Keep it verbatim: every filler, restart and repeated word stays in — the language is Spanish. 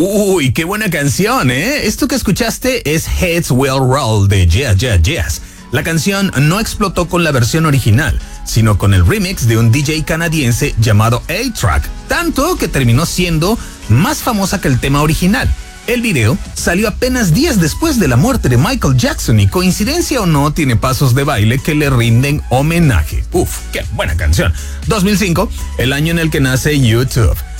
Uy, qué buena canción, ¿eh? Esto que escuchaste es Heads Will Roll de Yeah, Yeah, Yes. La canción no explotó con la versión original, sino con el remix de un D J canadiense llamado A-Track, tanto que terminó siendo más famosa que el tema original. El video salió apenas días después de la muerte de Michael Jackson y, coincidencia o no, tiene pasos de baile que le rinden homenaje. Uf, qué buena canción. dos mil cinco, el año en el que nace YouTube.